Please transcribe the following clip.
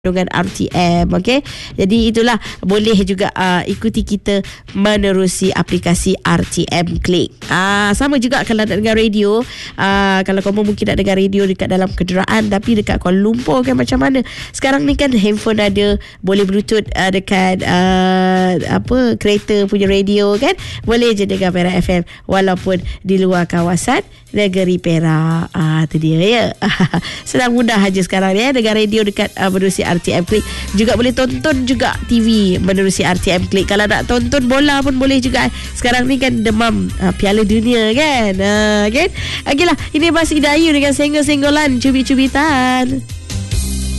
dengan RTM. Okey, jadi itulah, boleh juga ikuti kita menerusi aplikasi RTM Click. Sama juga kalau nak dengar radio, kalau kamu mungkin nak dengar radio dekat dalam kenderaan tapi dekat Kuala Lumpur kan, macam mana sekarang ni kan handphone ada, boleh bluetooth dekat kereta punya radio kan, boleh je dengar Perak FM walaupun di luar kawasan negeri Perak. Itu dia ya. Senang mudah aja sekarang ya, dengar radio dekat menerusi RTM Click. Juga boleh tonton juga TV menerusi RTM Click. Kalau nak tonton bola pun boleh juga. Sekarang ni kan demam Piala Dunia kan. Kan? Okeylah, ini Mas Idayu dengan senggol-senggolan cubit-cubitan.